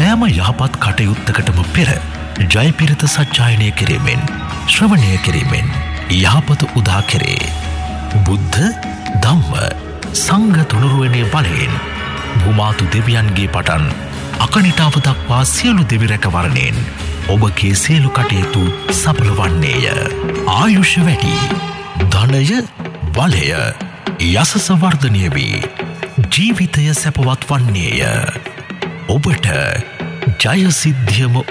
සෑම යහපත් කටයුත්තකටම පෙර ජයපිරිත සජ්ජායනය කිරීමෙන් ශ්‍රවණය කිරීමෙන් යහපත උදා කෙරේ. බුද්ධ ධම්ම සංඝ තුනුරුවනේ බලයෙන් භූමාතු දෙවියන්ගේ පටන් අකනිටාව දක්වා සියලු දෙවි රැකවරණයෙන් ඔබගේ සියලු කටයුතු සඵල වන්නේය. ආයුෂ වැඩි, ධනය බලය යසස වර්ධනය වී ජීවිතය සැපවත් වන්නේය. ඔබට ජය සිද්ධියම